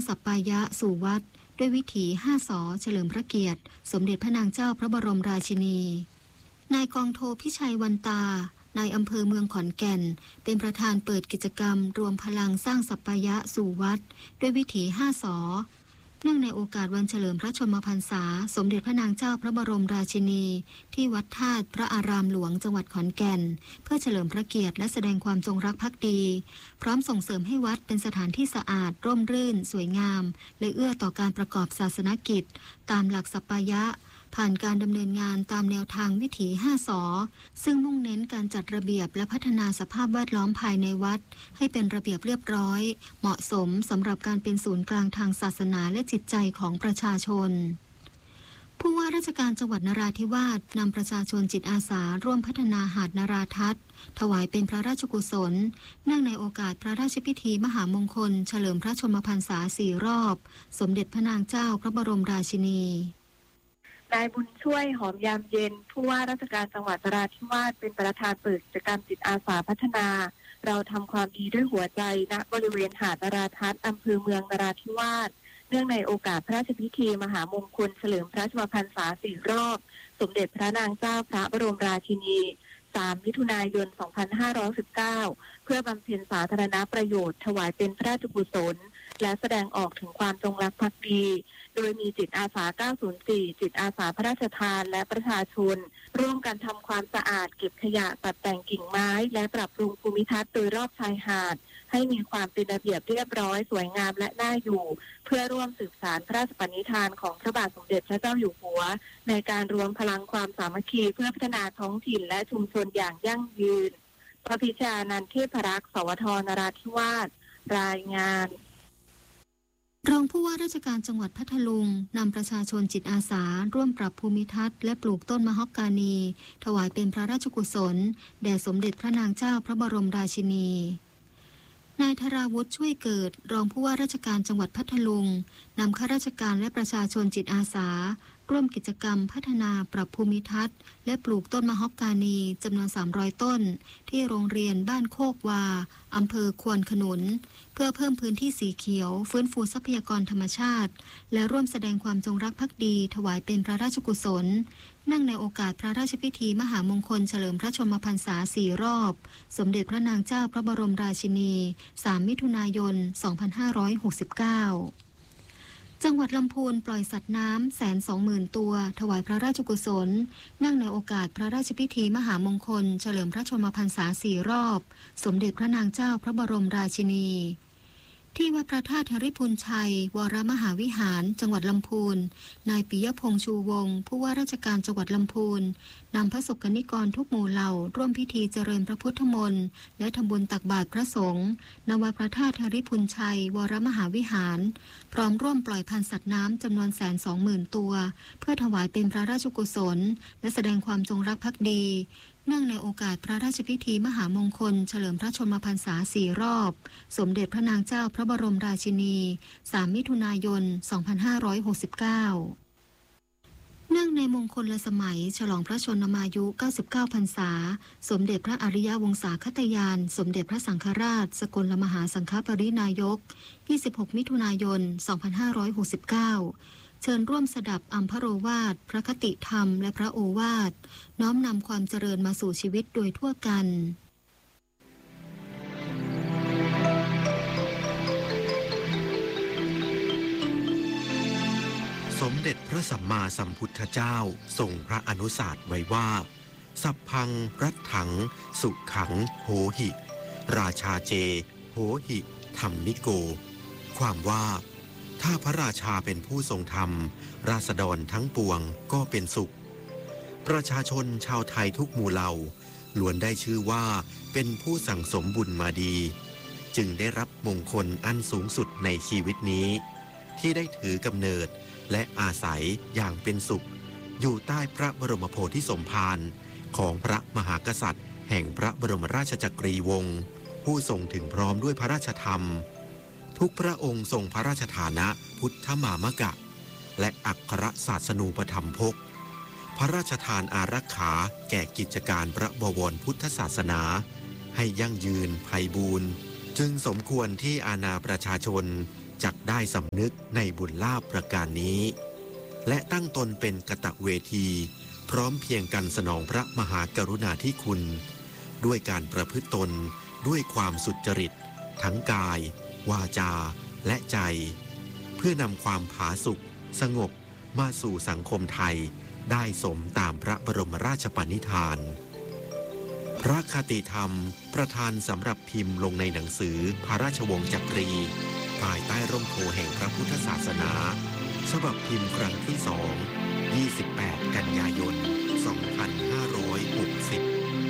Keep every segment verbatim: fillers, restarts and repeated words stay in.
สัปปายะสู่วัดด้วยวิถีห้าสอเฉลิมพระเกียรติสมเด็จพระนางเจ้าพระบรมราชินีนายกองโทพิชัยวันตานายอำเภอเมืองขอนแก่นเป็นประธานเปิดกิจกรรมรวมพลังสร้างสัปปายะสู่วัดด้วยวิถีห้าสอเนื่องในโอกาสวันเฉลิมพระชนมพรรษาสมเด็จพระนางเจ้าพระบรมราชินีที่วัดธาตุพระอารามหลวงจังหวัดขอนแก่นเพื่อเฉลิมพระเกียรติและแสดงความจงรักภักดีพร้อมส่งเสริมให้วัดเป็นสถานที่สะอาดร่มรื่นสวยงามและเอื้อต่อการประกอบศาสนกิจตามหลักสัปปายะผ่านการดำเนินงานตามแนวทางวิถีห้าสอซึ่งมุ่งเน้นการจัดระเบียบและพัฒนาสภาพแวดล้อมภายในวัดให้เป็นระเบียบเรียบร้อยเหมาะสมสำหรับการเป็นศูนย์กลางทางศาสนาและจิตใจของประชาชนผู้ว่าราชการจังหวัดนราธิวาสนำประชาชนจิตอาสาร่วมพัฒนาหาดนราทัศน์ถวายเป็นพระราชกุศลเนื่องในโอกาสพระราชพิธีมหามงคลเฉลิมพระชนมพรรษาสี่รอบสมเด็จพระนางเจ้าพระบรมราชินีนายบุญช่วยหอมยามเย็นผู้ว่าราชการจังหวัดนราธิวาสเป็นประธานเปิดกิจกรรมจิตอาสาพัฒนาเราทำความดีด้วยหัวใจณบริเวณหาดนราทัศน์อำเภอเมืองนราธิวาสเนื่องในโอกาสพระราชพิธีมหามงคลเฉลิมพระชนมพรรษาสี่รอบสมเด็จพระนางเจ้าพระบรมราชินีสามมิถุนายนสองพันห้าร้อยสิบเก้าเพื่อบำเพ็ญสาธารณประโยชน์ถวายเป็นพระราชกุศลและแสดงออกถึงความจงรักภักดีโดยมีจิตอาสาเก้าศูนย์สี่จิตอาสาพระราชทานและประชาชนร่วมกันทำความสะอาดเก็บขยะตัดแต่งกิ่งไม้และปรับปรุงภูมิทัศน์โดยรอบชายหาดให้มีความเป็นระเบียบเรียบร้อยสวยงามและน่าอยู่เพื่อร่วมสืบสานพระราชปณิธานของพระบาทสมเด็จพระเจ้าอยู่หัวในการรวมพลังความสามัคคีเพื่อพัฒนาท้องถิ่นและชุมชนอย่างยั่งยืนพระพิชานันท์เทพรักษ์สวทนราธิวาสรายงานรองผู้ว่าราชการจังหวัดพัทลุงนำประชาชนจิตอาสาร่วมปรับภูมิทัศน์และปลูกต้นมะฮอกกานีถวายเป็นพระราชกุศลแด่สมเด็จพระนางเจ้าพระบรมราชินีนายธราวุฒิช่วยเกิดรองผู้ว่าราชการจังหวัดพัทลุงนำข้าราชการและประชาชนจิตอาสาร่วมกิจกรรมพัฒนาปรับภูมิทัศน์และปลูกต้นมะฮอกกานีจำนวนสามร้อยต้นที่โรงเรียนบ้านโคกวาอำเภอควนขนุนเพื่อเพิ่มพื้นที่สีเขียวฟื้นฟูทรัพยากรธรรมชาติและร่วมแสดงความจงรักภักดีถวายเป็นพระราชกุศลเนื่องในโอกาสพระราชพิธีมหามงคลเฉลิมพระชนมพรรษาสี่รอบสมเด็จพระนางเจ้าพระบรมราชินีสามมิถุนายนสองพันห้าร้อยหกสิบเก้าจังหวัดลำพูนปล่อยสัตว์น้ำแสนสองหมื่นตัวถวายพระราชกุศลเนื่องในโอกาสพระราชพิธีมหามงคลเฉลิมพระชนมพรรษาสี่รอบสมเด็จพระนางเจ้าพระบรมราชินีที่วัดพระธาตุธริพุนชัยวรมหาวิหารจังหวัดลำพูนนายปิยพงษ์ชูวงศ์ผู้ว่าราชการจังหวัดลำพูนนำพระสกนิกรทุกหมู่เหล่าร่วมพิธีเจริญพระพุทธมนต์และทำบุญตักบาตรพระสงฆ์ณวัดพระธาตุธริพุนชัยวรมหาวิหารพร้อมร่วมปล่อยพันธุ์สัตว์น้ำจำนวนแสนสองหมื่นตัวเพื่อถวายเป็นพระราชกุศลและแสดงความจงรักภักดีเนื่องในโอกาสพระราชพิธีมหามงคลเฉลิมพระชนมพรรษาสี่รอบสมเด็จพระนางเจ้าพระบรมราชินีสามมิถุนายนสองพันห้าร้อยหกสิบเก้าเนื่องในมงคลสมัยฉลองพระชนมายุเก้าสิบเก้าพรรษาสมเด็จพระอริยวงศาคตยานสมเด็จพระสังฆราชสกลมหาสังฆปรินายกยี่สิบหกมิถุนายนสองพันห้าร้อยหกสิบเก้าเชิญร่วมสดับอัมพโรวาทพระคติธรรมและพระโอวาทน้อมนำความเจริญมาสู่ชีวิตโดยทั่วกันสมเด็จพระสัมมาสัมพุทธเจ้าทรงพระอนุสาสน์ไว้ว่าสัพพังรัตถังสุขังโหหิราชาเจโหหิธรรมนิโกความว่าถ้าพระราชาเป็นผู้ทรงธรรมราษฎรทั้งปวงก็เป็นสุขประชาชนชาวไทยทุกหมู่เหล่าล้วนได้ชื่อว่าเป็นผู้สั่งสมบุญมาดีจึงได้รับมงคลอันสูงสุดในชีวิตนี้ที่ได้ถือกำเนิดและอาศัยอย่างเป็นสุขอยู่ใต้พระบรมโพธิสมภารของพระมหากษัตริย์แห่งพระบรมราชจักรีวงศ์ผู้ทรงถึงพร้อมด้วยพระราชธรรมทุกพระองค์ทรงพระราชฐานะพุทธมามกะและอัครศาสนูปธรรมภกพระราชทานอารักขาแก่กิจการพระบวรพุทธศาสนาให้ยั่งยืนไพบูรย์จึงสมควรที่อาณาประชาชนจักได้สำนึกในบุญลาภประการนี้ และตั้งตนเป็นกตเวที พร้อมเพียงกันสนองพระมหากรุณาธิคุณ ด้วยการประพฤติตนด้วยความสุจริต ทั้งกาย วาจา และใจ เพื่อนำความผาสุกสงบมาสู่สังคมไทยได้สมตามพระบรมราชปณิธาน พระคติธรรมประทานสำหรับพิมพ์ลงในหนังสือพระราชวงศ์จักรี ภายใต้ร่มโพแห่งพระพุทธศาสนาฉบับพิมพ์ครั้งที่สอง ยี่สิบแปด กันยายน สองพันห้าร้อยหกสิบ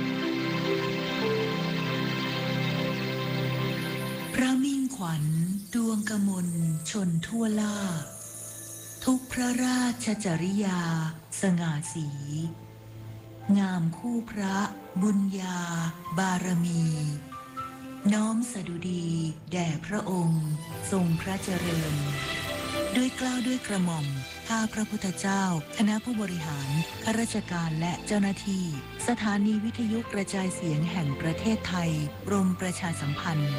พระมิ่งขวัญดวงกมลชนทั่วล่าทุกพระราชจริยาสง่าสีงามคู่พระบุญญาบารมี น้อมสดุดีแด่พระองค์ทรงพระเจริญด้วยเกล้าด้วยกระหม่อมข้าพระพุทธเจ้าคณะผู้บริหารข้าราชการและเจ้าหน้าที่สถานีวิทยุกระจายเสียงแห่งประเทศไทยกรมประชาสัมพันธ์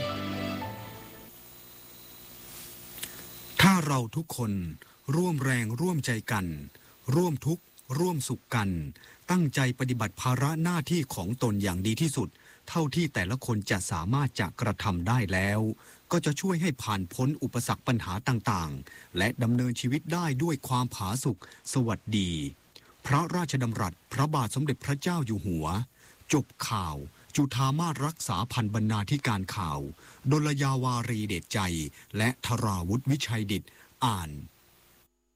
ถ้าเราทุกคนร่วมแรงร่วมใจกัน ร่วมทุกข์ร่วมสุขกันตั้งใจปฏิบัติภาระหน้าที่ของตนอย่างดีที่สุดเท่าที่แต่ละคนจะสามารถจะกระทำได้แล้วก็จะช่วยให้ผ่านพ้นอุปสรรคปัญหาต่างๆและดำเนินชีวิตได้ด้วยความผาสุกสวัสดีพระราชดำรัสพระบาทสมเด็จพระเจ้าอยู่หัวจบข่าวจุฑามาสรักษาพันบรรณาธิการข่าวดลยาวารีเดชใจและธราวุฒิวิชัยดิษฐ์อ่าน